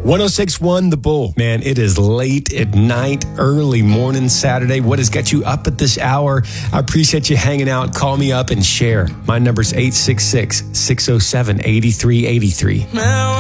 106.1 The Bull. Man, it is late at night, early morning Saturday. What has got you up at this hour? I appreciate you hanging out. Call me up and share. My number's 866-607-8383.